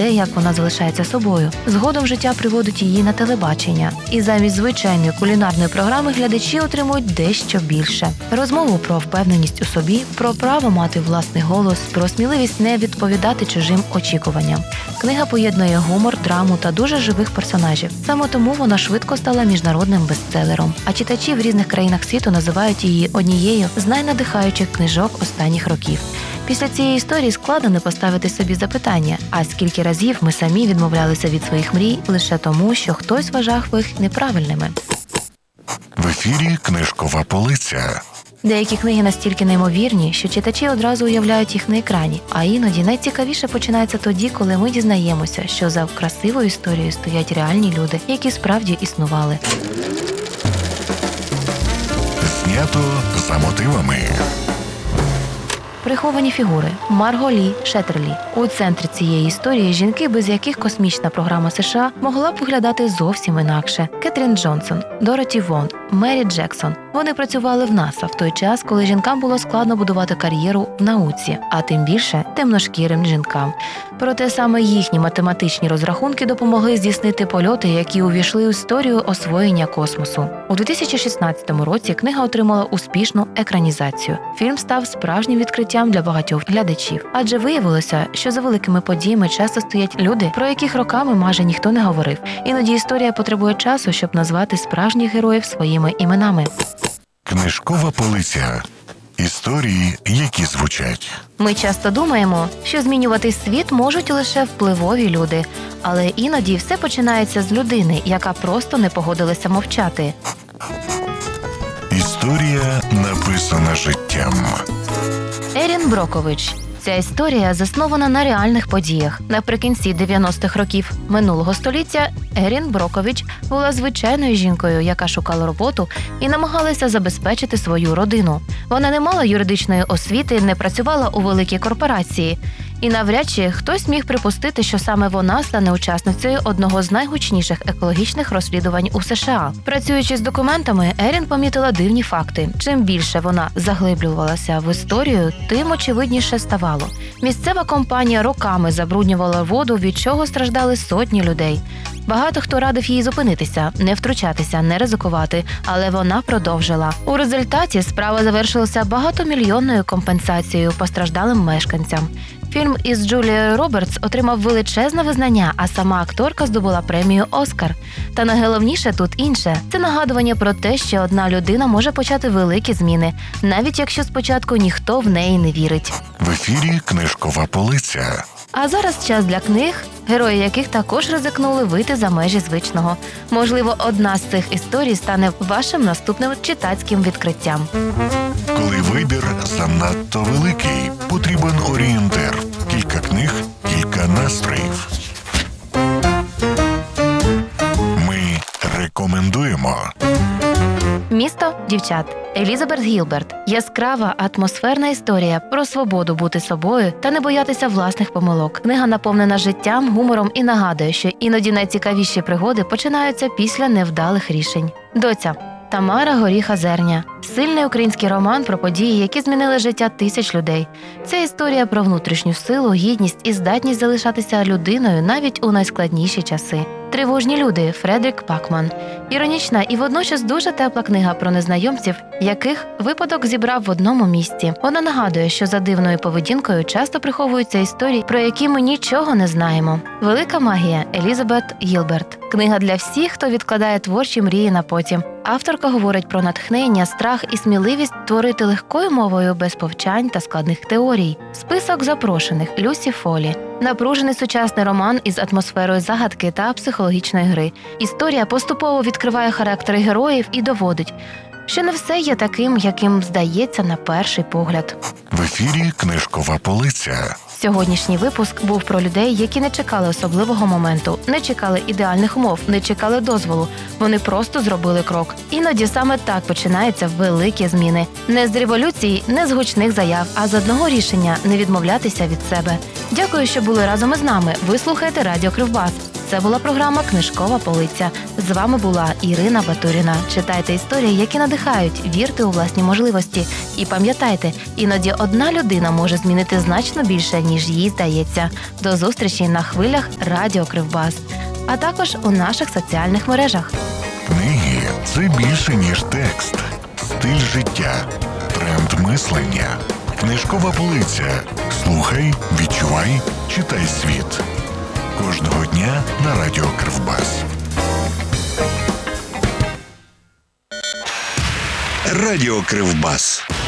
те, як вона залишається собою. Згодом життя приводить її на телебачення. І замість звичайної кулінарної програми глядачі отримують дещо більше. Розмову про впевненість у собі, про право мати власний голос, про сміливість не відповідати чужим очікуванням. Книга поєднує гумор, драму та дуже живих персонажів. Саме тому вона швидко стала міжнародним бестселером. А читачі в різних країнах світу називають її однією з найнадихаючих книжок останніх років. Після цієї історії складно не поставити собі запитання, а скільки разів ми самі відмовлялися від своїх мрій лише тому, що хтось вважав їх неправильними. В ефірі «Книжкова полиця». Деякі книги настільки неймовірні, що читачі одразу уявляють їх на екрані, а іноді найцікавіше починається тоді, коли ми дізнаємося, що за красивою історією стоять реальні люди, які справді існували. Знято за мотивами. Приховані фігури. Марго Лі Шеттерлі. У центрі цієї історії жінки, без яких космічна програма США могла б виглядати зовсім інакше. Кетрін Джонсон, Дороті Вон, Мері Джексон. Вони працювали в НАСА в той час, коли жінкам було складно будувати кар'єру в науці, а тим більше темношкірим жінкам. Проте саме їхні математичні розрахунки допомогли здійснити польоти, які увійшли в історію освоєння космосу. У 2016 році книга отримала успішну екранізацію. Фільм став справжнім відкриттям для багатьох глядачів. Адже виявилося, що за великими подіями часто стоять люди, про яких роками майже ніхто не говорив. Іноді історія потребує часу, щоб назвати справжніх героїв своїми іменами. Книжкова полиця. Історії, які звучать. Ми часто думаємо, що змінювати світ можуть лише впливові люди. Але іноді все починається з людини, яка просто не погодилася мовчати. Історія, написана життям. Ерін Брокович. Ця історія заснована на реальних подіях. Наприкінці 90-х років минулого століття Ерін Брокович була звичайною жінкою, яка шукала роботу і намагалася забезпечити свою родину. Вона не мала юридичної освіти, не працювала у великій корпорації. І навряд чи хтось міг припустити, що саме вона стане учасницею одного з найгучніших екологічних розслідувань у США. Працюючи з документами, Ерін помітила дивні факти. Чим більше вона заглиблювалася в історію, тим очевидніше ставало. Місцева компанія роками забруднювала воду, від чого страждали сотні людей. Багато хто радив їй зупинитися, не втручатися, не ризикувати, але вона продовжила. У результаті справа завершилася багатомільйонною компенсацією постраждалим мешканцям. Фільм із Джулією Робертс отримав величезне визнання, а сама акторка здобула премію «Оскар». Та найголовніше тут інше – це нагадування про те, що одна людина може почати великі зміни, навіть якщо спочатку ніхто в неї не вірить. В ефірі «Книжкова полиця». А зараз час для книг, герої яких також ризикнули вийти за межі звичного. Можливо, одна з цих історій стане вашим наступним читацьким відкриттям. Коли вибір занадто великий, потрібен орієнтир. Кілька книг, кілька настроїв. Ми рекомендуємо. «Місто дівчат». Елізабет Гілберт. Яскрава, атмосферна історія про свободу бути собою та не боятися власних помилок. Книга наповнена життям, гумором і нагадує, що іноді найцікавіші пригоди починаються після невдалих рішень. «Доця». Тамара Горіха-Зерня. Сильний український роман про події, які змінили життя тисяч людей. Це історія про внутрішню силу, гідність і здатність залишатися людиною навіть у найскладніші часи. «Тривожні люди» Фредерік Бакман. Іронічна і водночас дуже тепла книга про незнайомців, яких випадок зібрав в одному місці. Вона нагадує, що за дивною поведінкою часто приховуються історії, про які ми нічого не знаємо. «Велика магія» Елізабет Гілберт. Книга для всіх, хто відкладає творчі мрії на потім. Авторка говорить про натхнення, страх і сміливість творити легкою мовою без повчань та складних теорій. Список запрошених Люсі Фолі. Напружений сучасний роман із атмосферою загадки та психологічної гри. Історія поступово відкриває характери героїв і доводить, що не все є таким, яким здається на перший погляд. В ефірі «Книжкова полиця». Сьогоднішній випуск був про людей, які не чекали особливого моменту, не чекали ідеальних умов, не чекали дозволу. Вони просто зробили крок. Іноді саме так починаються великі зміни. Не з революції, не з гучних заяв, а з одного рішення – не відмовлятися від себе. Дякую, що були разом із нами. Ви слухаєте Радіо Кривбас. Це була програма «Книжкова полиця». З вами була Ірина Батуріна. Читайте історії, які надихають, вірте у власні можливості. І пам'ятайте, іноді одна людина може змінити значно більше, ніж їй здається. До зустрічі на хвилях Радіо Кривбас, а також у наших соціальних мережах. Книги – це більше, ніж текст. Стиль життя, тренд мислення. Книжкова полиця. Слухай, відчувай, читай світ. Кожного дня на Радіо Кривбас. Радіо Кривбас.